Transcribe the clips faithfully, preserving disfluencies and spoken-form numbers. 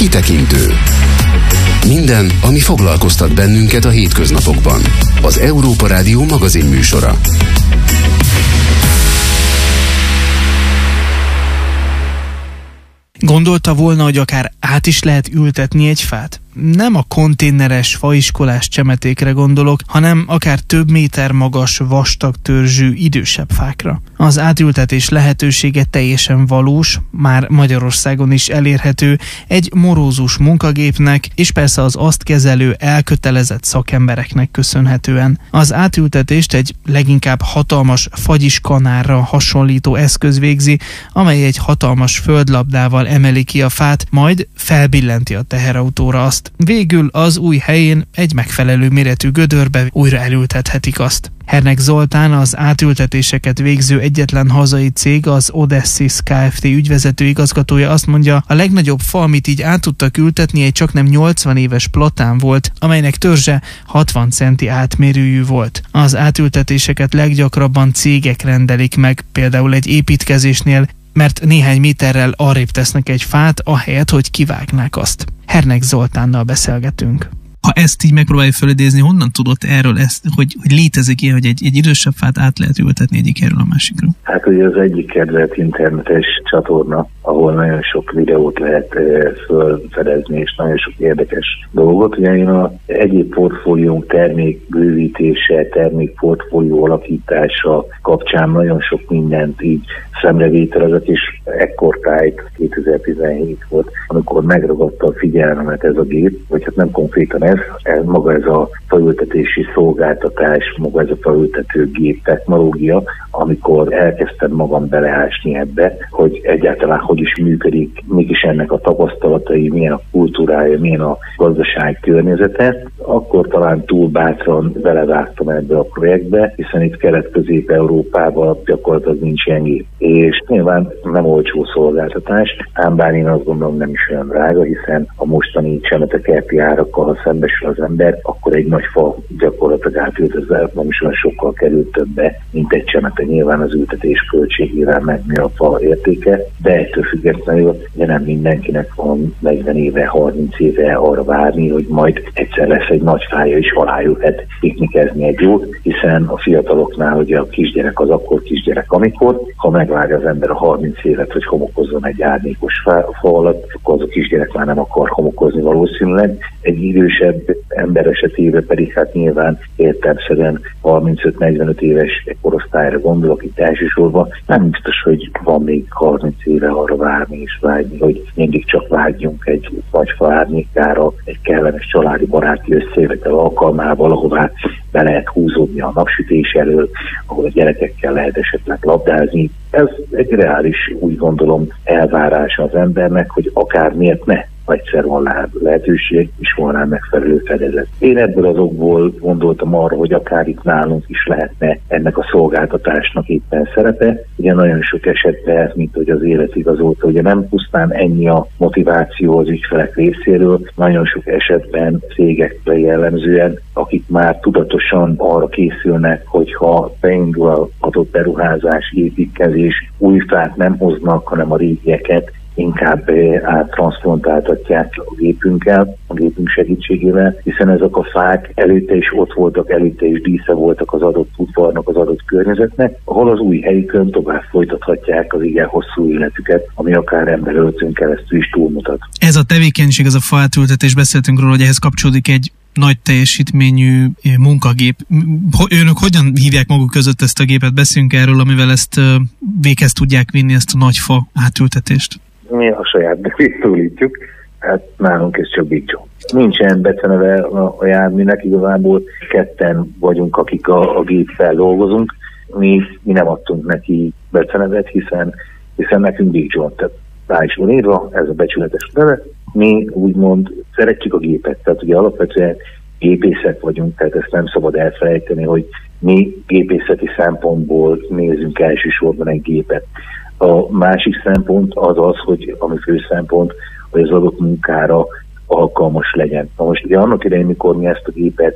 Kitekintő. Minden, ami foglalkoztat bennünket a hétköznapokban. Az Európa Rádió magazin műsora. Gondolta volna, hogy akár át is lehet ültetni egy fát? Nem a konténeres, faiskolás csemetékre gondolok, hanem akár több méter magas, vastag törzsű, idősebb fákra. Az átültetés lehetősége teljesen valós, már Magyarországon is elérhető egy morózus munkagépnek, és persze az azt kezelő, elkötelezett szakembereknek köszönhetően. Az átültetést egy leginkább hatalmas fagyiskanárra hasonlító eszköz végzi, amely egy hatalmas földlabdával emeli ki a fát, majd felbillenti a teherautóra azt. Végül az új helyén egy megfelelő méretű gödörbe újra elültethetik azt. Hernek Zoltán, az átültetéseket végző egyetlen hazai cég, az Odessis Kft. Ügyvezető igazgatója azt mondja, a legnagyobb fa, amit így át tudtak ültetni, egy csaknem nyolcvan éves platán volt, amelynek törzse hatvan centi átmérőjű volt. Az átültetéseket leggyakrabban cégek rendelik meg, például egy építkezésnél, mert néhány méterrel arrébb tesznek egy fát, ahelyett, hogy kivágnák azt. Hernek Zoltánnal beszélgetünk. Ha ezt így megpróbáljuk felidézni, honnan tudott erről ezt, hogy, hogy létezik ilyen, hogy egy, egy idősebb fát át lehet ültetni egyik helyről a másikra? Hát ugye az egyik kedvelt internetes csatorna, ahol nagyon sok videót lehet fölfedezni, és nagyon sok érdekes dolgot. Ugye én az egyéb portfóliónk termék bővítése, termék portfólió alakítása kapcsán nagyon sok mindent így szemrevételezek, és ekkortájt kétezer-tizenhét volt, amikor megragadta a figyelmemet ez a gép, vagy hát nem konkrétan ez, ez maga ez a faültetési szolgáltatás, maga ez a faültető gép technológia, amikor elkezdtem magam beleásni ebbe, hogy egyáltalán hogy is működik, mik is ennek a tapasztalatai, milyen a kultúrája, milyen a gazdasági környezete, akkor talán túl bátran belevágtam ebbe a projektbe, hiszen itt Kelet-Közép-Európában gyakorlatilag nincs ilyen gép. És nyilván nem olcsó szolgáltatás, ám bár én azt gondolom nem is olyan drága, hiszen a mostani csemetekerti árakkal, ha szembesül az ember, akkor egy nagy fa gyakorlatilag átültetve nem is olyan sokkal kerül többe, mint egy csemete. Nyilván az ültetés költségével megnő a fa értéke, de ettől függetlenül de nem mindenkinek van negyven éve, harminc éve arra várni, hogy majd egyszer lesz egy nagy fája is alájöhet piknikezni egy jót, hiszen a fiataloknál ugye a kisgyerek az akkor kisgyerek, amikor, ha megvárja az ember a harminc évet, hogy homokozzon egy árnyékos fa, fa alatt, akkor az a kisgyerek már nem akar homokozni valószínűleg. Egy idősebb ember esetében pedig hát nyilván értelemszerűen harmincöt-negyvenöt éves korosztályra gondolok itt elsősorban, nem biztos, hogy van még harminc éve arra várni és vágyni, hogy mindig csak vágyjunk egy nagy fa árnyékára, egy kellemes családi baráti összejövetel alkalmával, ahová be lehet húzódni a napsütés elől, ahol a gyerekekkel lehet esetleg labdázni. Ez egy reális, úgy gondolom, elvárása az embernek, hogy akár miért ne, egyszer van rá lehetőség, és van rá megfelelő fedezet. Én ebből az okból gondoltam arra, hogy akár itt nálunk is lehetne ennek a szolgáltatásnak éppen szerepe. Ugye nagyon sok esetben, mint hogy az élet igazolta, ugye nem pusztán ennyi a motiváció az ügyfelek részéről, nagyon sok esetben cégekre jellemzően, akik már tudatosan arra készülnek, hogyha beindul az adott beruházás, építkezés, új fát nem hoznak, hanem a régieket inkább áttranszplantáltatják a gépünkkel, a gépünk segítségével, hiszen ezek a fák előtte is ott voltak, előtte is dísze voltak az adott udvarnak, az adott környezetnek, ahol az új helyükön tovább folytathatják az igen hosszú életüket, ami akár emberöltön keresztül is túlmutat. Ez a tevékenység, ez a faátültetés, beszéltünk róla, hogy ehhez kapcsolódik egy nagy teljesítményű munkagép. Önök hogyan hívják maguk között ezt a gépet? Beszéljünk erről, amivel ezt véghez tudják vinni, ezt a nagy fa átültetést. Mi a saját nevét szólítjuk, hát nálunk ez csak Big John. Nincsen beceneve a, a járműnek, igazából ketten vagyunk, akik a, a géppel dolgozunk. Mi, mi nem adtunk neki becenevet, hiszen, hiszen nekünk Big John, tehát rá is van írva, ez a becsületes neve. Mi úgymond szeretjük a gépet, tehát ugye alapvetően gépészek vagyunk, tehát ezt nem szabad elfelejteni, hogy mi gépészeti szempontból nézzünk elsősorban egy gépet. A másik szempont az az, hogy ami fő szempont, hogy az adott munkára alkalmas legyen. Na most ugye annak idején, mikor mi ezt a gépet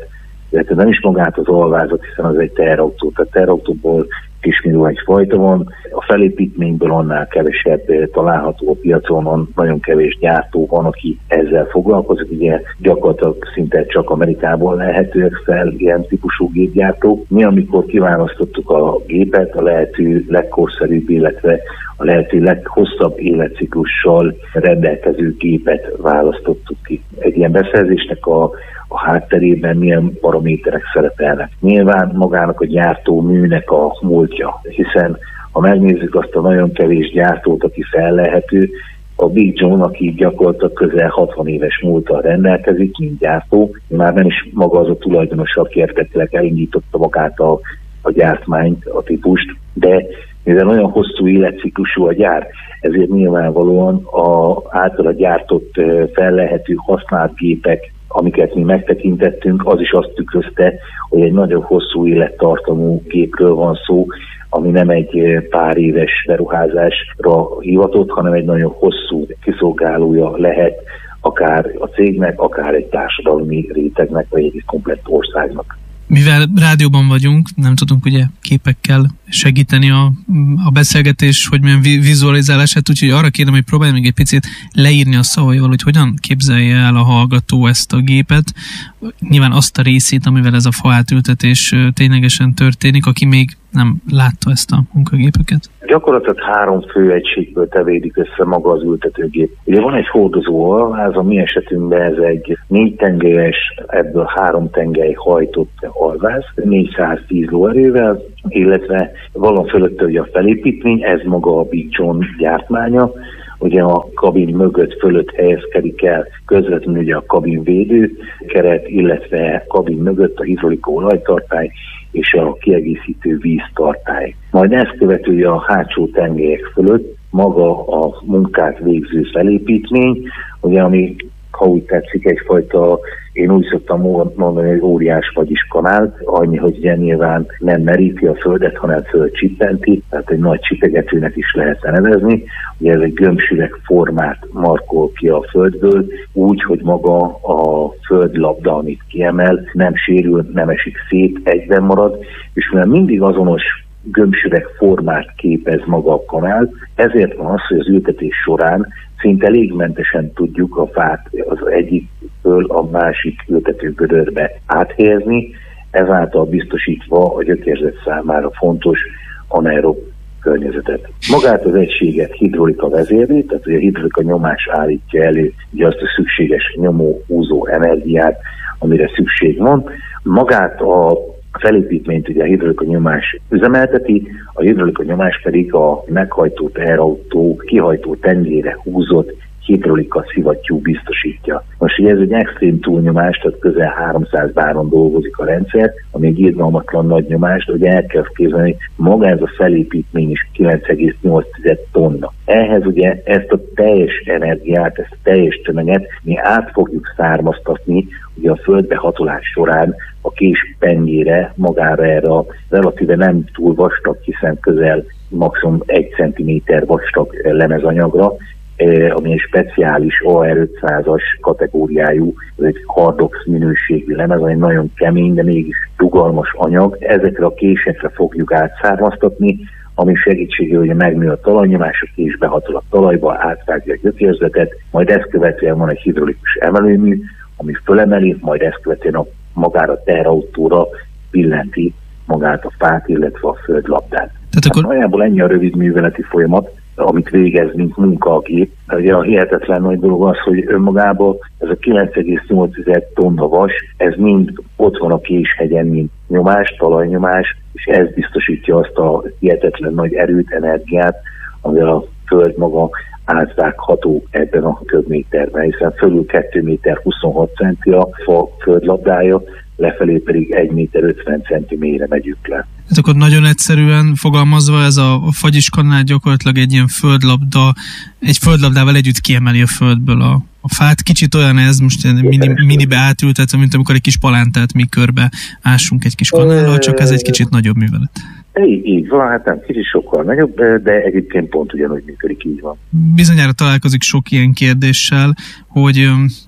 illetve nem is magát az alvázat, hiszen az egy teherautó, tehát teherautóból kismillió egy fajta van. A felépítményből annál kevesebb található a piacon, nagyon kevés gyártó van, aki ezzel foglalkozik. Ugye gyakorlatilag szinte csak Amerikából lehetőek fel ilyen típusú gépgyártók. Mi, amikor kiválasztottuk a gépet, a lehető legkorszerűbb, illetve a lehető leghosszabb életciklussal rendelkező gépet választottuk ki. Egy ilyen beszerzésnek a a hátterében milyen paraméterek szerepelnek. Nyilván magának a gyártó műnek a múltja, hiszen ha megnézzük azt a nagyon kevés gyártót, aki fellelhető, a Big John, aki gyakorlatilag közel hatvan éves múlttal rendelkezik, mint gyártó, már nem is maga az a tulajdonos, aki eredetileg elindította magát a, a gyártmányt, a típust, de mivel olyan hosszú életciklusú a gyár, ezért nyilvánvalóan a általa gyártott fellelhető használt gépek, amiket mi megtekintettünk, az is azt tükrözte, hogy egy nagyon hosszú élettartamú gépről van szó, ami nem egy pár éves beruházásra hivatott, hanem egy nagyon hosszú kiszolgálója lehet akár a cégnek, akár egy társadalmi rétegnek, vagy egy komplett országnak. Mivel rádióban vagyunk, nem tudunk ugye képekkel segíteni a, a beszélgetés, hogy milyen vizualizálását, úgyhogy arra kérem, hogy próbálj még egy picit leírni a szavaival, hogy hogyan képzelje el a hallgató ezt a gépet. Nyilván azt a részét, amivel ez a faátültetés ténylegesen történik, aki még nem látta ezt a munkagépeket. Gyakorlatilag három fő egységből tevédik össze maga az ültetőgép. Ugye van egy hordozó alváz, a mi esetünkben ez egy négy tengelyes, ebből három tengely hajtott alváz, négyszáztíz lóerővel, illetve valami fölött ugye a felépítmény, ez maga a Big John gyártmánya. Ugye a kabin mögött fölött helyezkedik el közvetlenül ugye a kabinvédő keret, illetve kabin mögött a hidrolika olajtartály és a kiegészítő víztartály. Majd ezt követője a hátsó tengelyek fölött maga a munkát végző felépítmény, ugye ami, ha úgy tetszik, egyfajta, én úgy szoktam mondani, hogy óriás vagyis kanál, annyi, hogy ugye nyilván nem meríti a földet, hanem földcsippenti, tehát egy nagy csipegetőnek is lehetne nevezni. Ugye ez egy gömbsüveg formát markol ki a földből, úgy, hogy maga a földlabda, amit kiemel, nem sérül, nem esik szét, egyben marad, és mivel mindig azonos gömbsüveg formát képez maga a kanál, ezért van az, hogy az ültetés során szinte légmentesen tudjuk a fát az egyikből a másik ültetőgödörbe áthelyezni, ezáltal biztosítva a gyökérzet számára fontos anaerob környezetet. Magát az egységet hidrolika vezérli, tehát hogy a hidrolika nyomás állítja elő ugye azt a szükséges nyomó-húzó energiát, amire szükség van. Magát a felépítményt ugye a hidrolika nyomás üzemelteti, a hidrolika nyomás pedig a meghajtó teherautó kihajtó tengelyre húzott hidrolika szivattyú biztosítja. Most ugye ez egy extrém túlnyomás, tehát közel háromszáz báron dolgozik a rendszer, ami egy irgalmatlan nagy nyomás, de ugye el kell képzelni, maga ez a felépítmény is kilenc egész nyolc tonna. Ehhez ugye ezt a teljes energiát, ezt a teljes tömeget mi át fogjuk származtatni ugye a földbehatolás során a kés pengére, magára erre a relatíve nem túl vastag, hiszen közel maximum egy centiméter vastag lemezanyagra, ami egy speciális á er ötszázas kategóriájú, ez egy hardox minőségű lemez, ami nagyon kemény, de mégis rugalmas anyag. Ezekre a késekre fogjuk átszármaztatni, ami segítségével ugye megnő a talajnyomás, a kés behatol a talajba, átvágja a gyökérzetet, majd ezt követően van egy hidrolikus emelőmű, ami fölemeli, majd ezt követően a magára a teherautóra pillenti magát a fát, illetve a földlabdát. Tehát akkor... hát nagyjából ennyi a rövid műveleti folyamat, amit végez, mint munka a gép. Ugye a hihetetlen nagy dolog az, hogy önmagában ez a kilenc egész nyolc tonna vas, ez mind ott van a késhegyen, mint nyomás, talajnyomás, és ez biztosítja azt a hihetetlen nagy erőt, energiát, amivel a föld maga átvágható ebben a köbméterben, hiszen fölül két méter huszonhat centi a fa földlabdája, lefelé pedig egy méter ötven centi mélyre megyünk le. Hát akkor nagyon egyszerűen fogalmazva ez a fagyiskanál gyakorlatilag egy ilyen földlabda, egy földlabdával együtt kiemeli a földből a, a fát. Kicsit olyan ez, most mini, minibe átültetve, mint amikor egy kis palántát mi körbe ásunk egy kis kanállal, csak ez egy kicsit nagyobb művelet. Így, így van, hát nem kicsit sokkal nagyobb, de egyébként pont ugyanúgy működik, így van. Bizonyára találkozik sok ilyen kérdéssel, hogy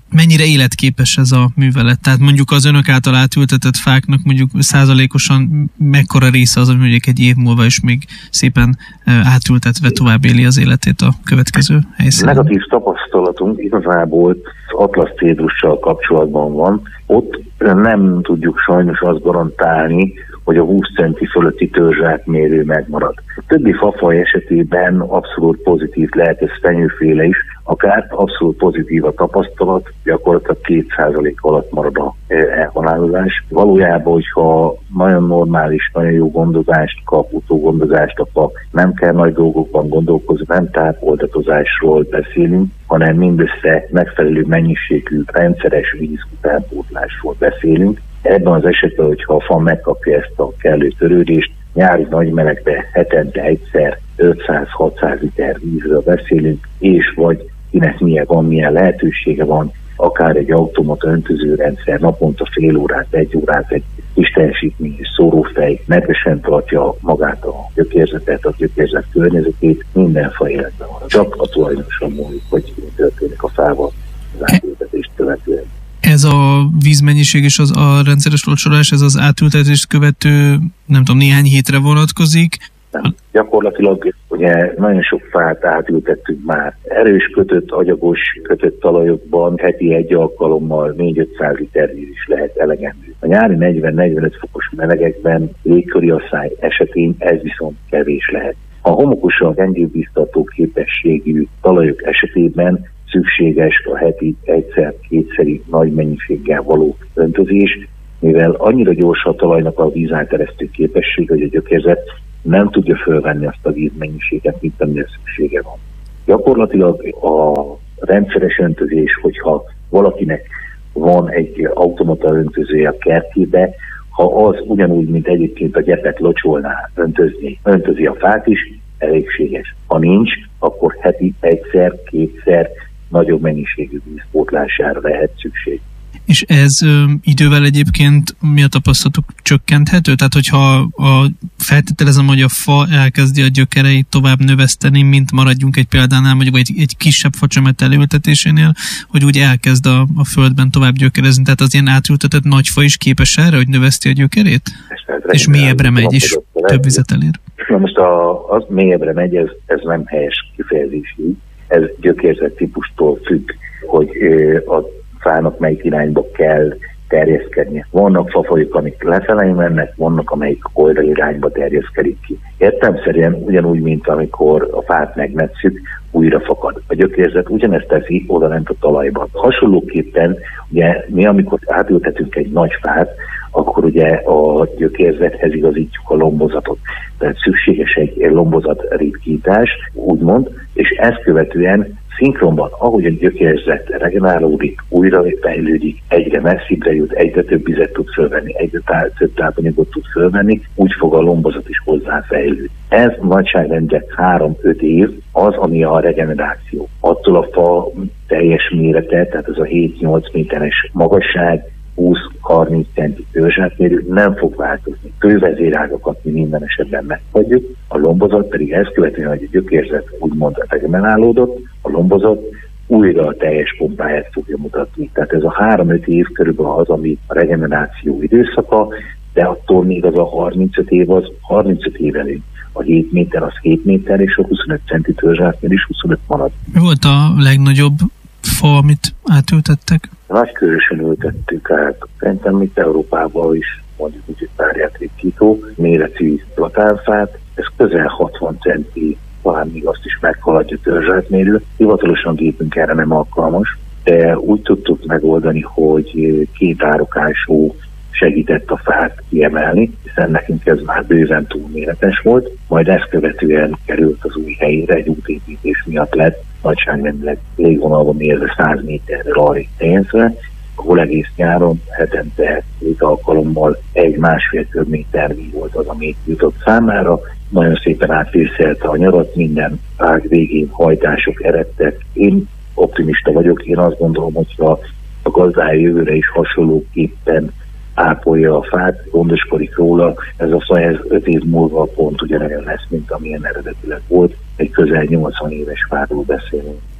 mennyire életképes ez a művelet? Tehát mondjuk az önök által átültetett fáknak mondjuk százalékosan mekkora része az, ami mondjuk egy év múlva is még szépen átültetve tovább éli az életét a következő helyszínen? Negatív tapasztalatunk igazából az Atlasz cédrussal kapcsolatban van. Ott nem tudjuk sajnos azt garantálni, hogy a húsz centi fölötti törzsátmérő megmarad. A többi fafaj esetében abszolút pozitív lehet, ez fenyőféle is, akár abszolút pozitív a tapasztalat, gyakorlatilag két százalék alatt marad a elhalálozás. Valójában, hogyha nagyon normális, nagyon jó gondozást kap, utógondozást a fa, nem kell nagy dolgokban gondolkozni, nem tápoltatozásról beszélünk, hanem mindössze megfelelő mennyiségű rendszeres víz utánpótlásról beszélünk. Ebben az esetben, hogyha a fa megkapja ezt a kellő törődést, nyári nagy melegben hetente egyszer ötszáz-hatszáz liter vízről beszélünk, és vagy kinek milyen van, milyen lehetősége van, akár egy automata öntözőrendszer naponta fél órát, egy órát, egy kis teljesítményes szórófej nedvesen tartja magát a gyökérzetet, a gyökérzet környezetét, minden fa életben van. Csak a tulajdonosan múlik, hogy történik a fával az átültetést követően. Ez a vízmennyiség és az a rendszeres locsolás, ez az átültetést követő, nem tudom, néhány hétre vonatkozik? Nem. Gyakorlatilag ugye nagyon sok fát átültettünk már. Erős kötött, agyagos kötött talajokban heti egy alkalommal négy-ötszáz liter víz is lehet elegendő. A nyári negyven-negyvenöt fokos melegekben légköri asszály esetén ez viszont kevés lehet. A homokosan gyengébbiztató képességű talajok esetében szükséges a heti egyszer-kétszeri nagy mennyiséggel való öntözés, mivel annyira gyors a talajnak a vízáteresztő képesség, hogy a gyökérzet nem tudja fölvenni azt a vízmennyiséget, mint amire szüksége van. Gyakorlatilag a rendszeres öntözés, hogyha valakinek van egy automata öntözője a kertjébe, ha az ugyanúgy, mint egyébként a gyepet locsolná öntözni, öntözi a fát is, elégséges. Ha nincs, akkor heti egyszer, kétszer nagyobb mennyiségű vízpótlására lehet szükség. És ez ö, idővel egyébként mi a tapasztalatuk csökkenthető? Tehát, hogyha a, feltételezem, hogy a fa elkezdi a gyökereit tovább növeszteni, mint maradjunk egy példánál, mondjuk egy, egy kisebb facsemet elültetésénél, hogy úgy elkezd a, a földben tovább gyökerezni. Tehát az ilyen átültetett nagy fa is képes erre, hogy növeszti a gyökerét? És mélyebbre megy, és több vizet elér? Na most a, az mélyebbre megy, ez, ez nem helyes kifejezés. Ez gyökérzet típustól függ, hogy a fának melyik irányba kell terjeszkednie. Vannak fafajok, amik lefelé mennek, vannak, amelyik oldal irányba terjeszkedik ki. Értelemszerűen ugyanúgy, mint amikor a fát megmetszük, újra fakad. A gyökérzet ugyanezt teszi oda lent a talajban. Hasonlóképpen ugye mi, amikor átültetünk egy nagy fát, akkor ugye a gyökérzethez igazítjuk a lombozatot. Tehát szükséges egy lombozat ritkítás, úgymond, és ezt követően szinkronban, ahogy a gyökérzet regenerálódik, újra fejlődik, egyre messzibbre jut, egyre több vizet tud fölvenni, egyre tá- több tápanyagot tud fölvenni, úgy fog a lombozat is hozzáfejlődni. Ez nagyságrendben három-öt év az, ami a regeneráció. Attól a fa teljes mérete, tehát ez a hét-nyolc méteres magasság, húsz-harminc centi törzsátmérő nem fog változni. Fővezérágakat mi minden esetben meghagyjuk, a lombozat pedig ezt követően, hogy a gyökérzet úgymond regenerálódott, a lombozat újra a teljes pompáját fogja mutatni. Tehát ez a három-öt év körülbelül az, ami a regeneráció időszaka, de attól még az a harmincöt év az harmincöt év előtt. A hét méter az hét méter, és a huszonöt centi törzsátmér is huszonöt marad. Mi volt a legnagyobb fa, amit átültettek? Nagykörösen ültettük át. Szerintem itt Európában is mondjuk úgy, hogy párját ritkító méretű platánfát. Ez közel hatvan centi, talán még azt is meghaladja törzsátmérő. Hivatalosan gépünk erre nem alkalmas, de úgy tudtuk megoldani, hogy két árokású segített a fát kiemelni, hiszen nekünk ez már bőven túlméretes volt, majd ezt követően került az új helyére, egy útépítés miatt lett nagyságrendileg légvonalban mérve száz méterre arra helyezve, ahol egész nyáron hetente két alkalommal egy-másfél több méter volt az, ami jutott számára. Nagyon szépen átvészelte a nyarat, minden ág végén hajtások eredtek. Én optimista vagyok, én azt gondolom, hogyha a gazdája jövőre is hasonlóképpen ápolja a fát, gondoskodik róla, ez a fa ez öt év múlva pont ugyanolyan lesz, mint amilyen eredetileg volt, egy közel nyolcvan éves fáról beszélünk.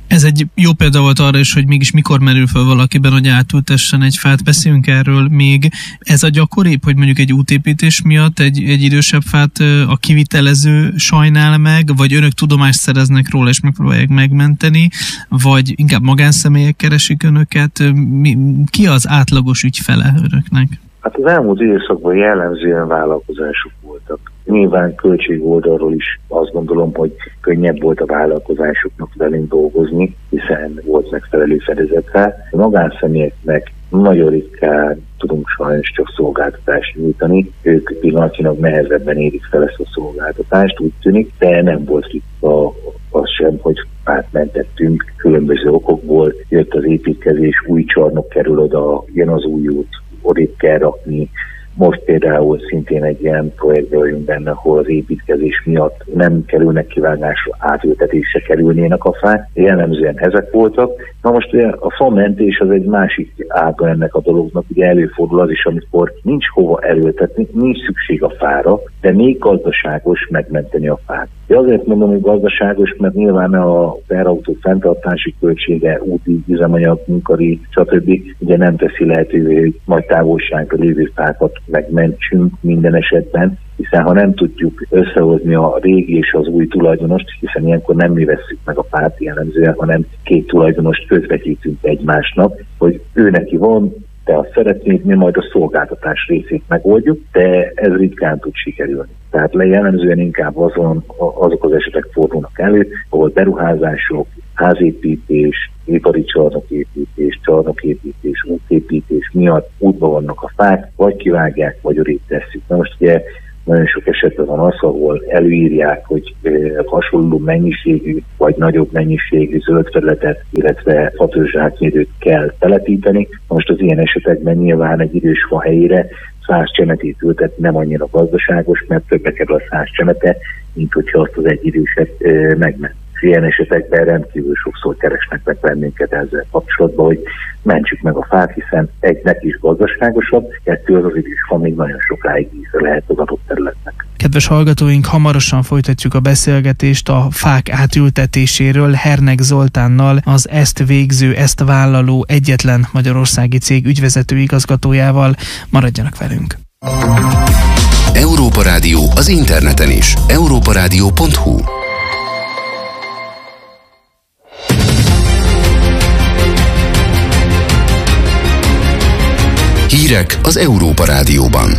Ez egy jó példa volt arra is, hogy mégis mikor merül fel valakiben, hogy átültessen egy fát. Beszéljünk erről még. Ez a gyakoribb, hogy mondjuk egy útépítés miatt egy, egy idősebb fát a kivitelező sajnál meg, vagy önök tudomást szereznek róla és megpróbálják megmenteni, vagy inkább magánszemélyek keresik önöket? Mi, ki az átlagos ügyfele önöknek? Hát az elmúlt időszakban jellemzően vállalkozások voltak. Nyilván költség oldalról is azt gondolom, hogy könnyebb volt a vállalkozásoknak velünk dolgozni, hiszen volt megfelelő fedezetre. A magánszemélyeknek nagyon ritkán tudunk sajnos csak szolgáltatást nyújtani. Ők pillanatnyilag nehezebben érik fel ezt a szolgáltatást, úgy tűnik, de nem volt ritka az sem, hogy átmentettünk különböző okokból. Jött az építkezés, új csarnok kerül oda, jön az új út, odébb kell rakni. Most például szintén egy ilyen projektben vagyunk benne, ahol az építkezés miatt nem kerülnek kivágásra, átültetésre kerülnének a fák. Jellemzően ezek voltak. Na most ugye a famentés az egy másik ága ennek a dolognak. Ugye előfordul az is, amikor nincs hova erőltetni, nincs szükség a fára, de még gazdaságos megmenteni a fát. De azért mondom, hogy gazdaságos, mert nyilván a teherautó fenntartási költsége, úti, üzemanyag, munkadíj, stb. Ugye nem teszi lehetővé, hogy nagy távolságra lévő fákat megmentsünk minden esetben, hiszen ha nem tudjuk összehozni a régi és az új tulajdonost, hiszen ilyenkor nem mi vesszük meg a fát jellemzően, hanem két tulajdonost közvetítünk egymásnak, hogy ő neki van, te azt szeretnéd, mi majd a szolgáltatás részét megoldjuk, de ez ritkán tud sikerülni. Tehát jellemzően inkább azon, azok az esetek fordulnak elő, ahol beruházások, házépítés, ipari csarnoképítés, csarnoképítés, útépítés miatt útba vannak a fák, vagy kivágják, vagy odébb tesszük. Na most ugye nagyon sok esetben van az, ahol előírják, hogy e, hasonló mennyiségű, vagy nagyobb mennyiségű zöld területet, illetve fatörzsákvédőt kell telepíteni. Most az ilyen esetekben nyilván egy idős fa helyére száz csemetét ültetni nem annyira gazdaságos, mert többe kerül a száz csemete, mint hogyha azt az egy időset e, megment. Ilyen esetekben rendkívül sokszor keresnek meg bennünket ezzel kapcsolatban, hogy mentsük meg a fát, hiszen egynek is gazdaságosabb, kettő az az idős fa még nagyon sokáig íze lehet az adott területnek. Kedves hallgatóink, hamarosan folytatjuk a beszélgetést a fák átültetéséről Hernek Zoltánnal, az ezt végző, ezt vállaló egyetlen magyarországi cég ügyvezető igazgatójával. Maradjanak velünk! Európa Rádió az interneten is. európa rádió pont hu. Hírek az Európa Rádióban.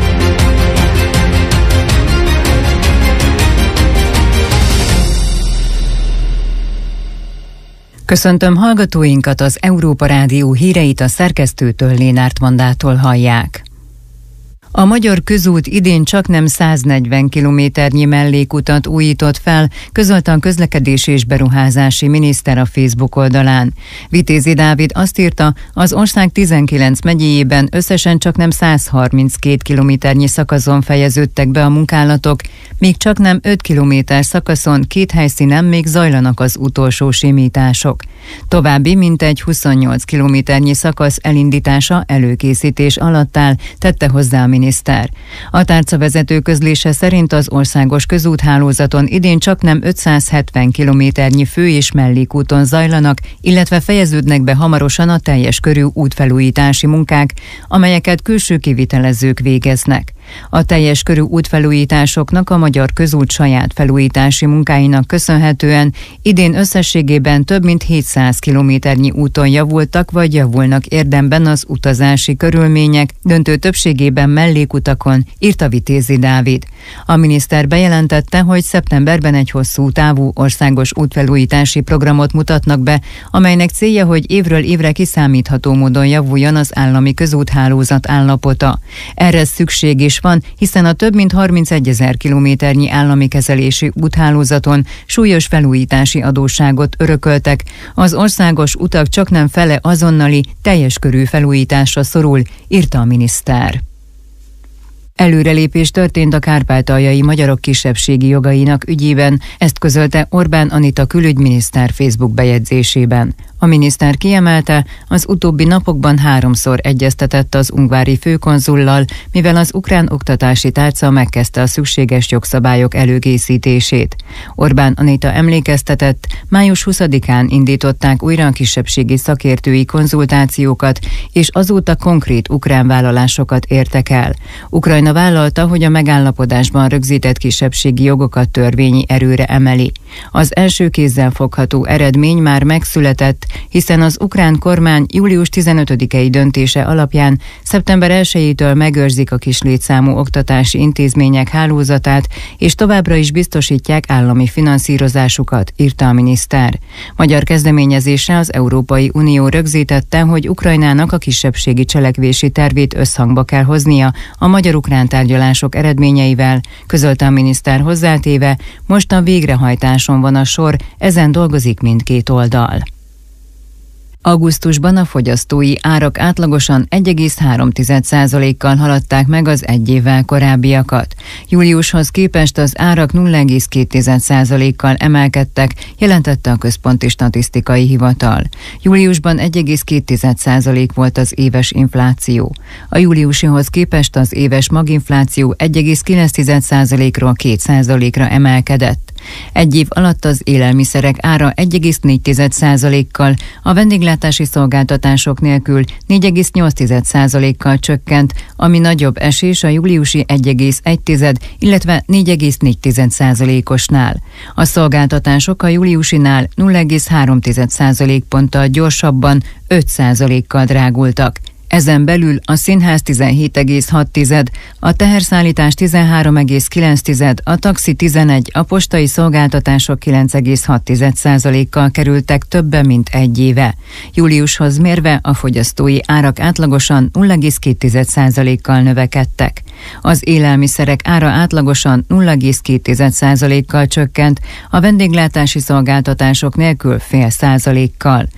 Köszöntöm hallgatóinkat, az Európa Rádió híreit a szerkesztőtől, Lénárt Mandától hallják. A magyar közút idén csaknem száznegyven kilométernyi mellékutat újított fel, közölte a közlekedési és beruházási miniszter a Facebook oldalán. Vitézi Dávid azt írta, az ország tizenkilenc megyéjében összesen csaknem száz harminckét kilométernyi szakaszon fejeződtek be a munkálatok, míg csaknem öt kilométer szakaszon két helyszínen még zajlanak az utolsó simítások. További mintegy huszonnyolc kilométernyi szakasz elindítása előkészítés alatt áll, tette hozzá a miniszter. A tárcavezető közlése szerint az országos közúthálózaton idén csaknem ötszázhetven kilométernyi fő- és mellékúton zajlanak, illetve fejeződnek be hamarosan a teljes körű útfelújítási munkák, amelyeket külső kivitelezők végeznek. A teljes körű útfelújításoknak a Magyar Közút saját felújítási munkáinak köszönhetően idén összességében több mint hétszáz kilométernyi úton javultak vagy javulnak érdemben az utazási körülmények, döntő többségében mellékutakon, írta Vitézi Dávid. A miniszter bejelentette, hogy szeptemberben egy hosszú távú országos útfelújítási programot mutatnak be, amelynek célja, hogy évről évre kiszámítható módon javuljon az állami közúthálózat állapota. Erre szükség is van, hiszen a több mint harmincegyezer kilométernyi állami kezelési úthálózaton súlyos felújítási adósságot örököltek. Az országos utak csaknem fele azonnali, teljes körű felújításra szorul, írta a miniszter. Előrelépés történt a kárpátaljai magyarok kisebbségi jogainak ügyében, ezt közölte Orbán Anita külügyminiszter Facebook bejegyzésében. A miniszter kiemelte, az utóbbi napokban háromszor egyeztetett az ungvári főkonzullal, mivel az ukrán oktatási tárca megkezdte a szükséges jogszabályok előkészítését. Orbán Anita emlékeztetett, május huszadikán indították újra a kisebbségi szakértői konzultációkat, és azóta konkrét ukrán vállalásokat értek el. Ukrajna vállalta, hogy a megállapodásban rögzített kisebbségi jogokat törvényi erőre emeli. Az első kézzel fogható eredmény már megszületett, hiszen az ukrán kormány július tizenötödikei döntése alapján szeptember elsejétől megőrzik a kis létszámú oktatási intézmények hálózatát, és továbbra is biztosítják állami finanszírozásukat, írta a miniszter. Magyar kezdeményezésre az Európai Unió rögzítette, hogy Ukrajnának a kisebbségi cselekvési tervét összhangba kell hoznia a magyar-ukrán tárgyalások eredményeivel, közölte a miniszter hozzátéve, most a végrehajtáson van a sor, ezen dolgozik mindkét oldal. Augusztusban a fogyasztói árak átlagosan egy egész három százalékkal haladták meg az egy évvel korábbiakat. Júliushoz képest az árak nulla egész két százalékkal emelkedtek, jelentette a Központi Statisztikai Hivatal. Júliusban egy egész két százalék volt az éves infláció. A júliusihoz képest az éves maginfláció egy egész kilenc százalékról két százalékra emelkedett. Egy év alatt az élelmiszerek ára egy egész négy százalékkal, a vendéglátási szolgáltatások nélkül négy egész nyolc százalékkal csökkent, ami nagyobb esés a júliusi egy egész egy, illetve négy egész négy százalékosnál. A szolgáltatások a júliusinál nulla egész három százalékponttal gyorsabban öt százalékkal drágultak. Ezen belül a színház tizenhét egész hat, a teherszállítás tizenhárom egész kilenc, a taxi tizenegy, a postai szolgáltatások kilenc egész hat százalékkal kerültek többe, mint egy éve. Júliushoz mérve a fogyasztói árak átlagosan nulla egész két százalékkal növekedtek. Az élelmiszerek ára átlagosan nulla egész két százalékkal csökkent, a vendéglátási szolgáltatások nélkül fél százalékkal.